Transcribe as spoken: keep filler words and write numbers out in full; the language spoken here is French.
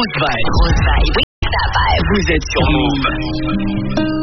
Grosse vibe. Grosse vibe. Oui, ça vibe. Vous êtes sur Move.